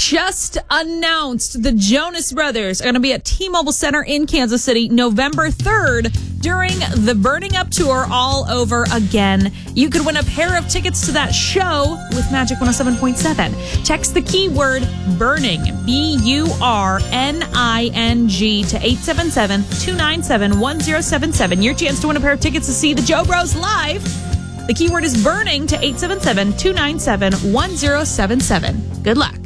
Just announced the Jonas Brothers are going to be at T-Mobile Center in Kansas City November 3rd during the Burning Up Tour all over again. You could win a pair of tickets to that show with Magic 107.7. Text the keyword BURNING, BURNING to 877-297-1077. Your chance to win a pair of tickets to see the Joe Bros live. The keyword is BURNING to 877-297-1077. Good luck.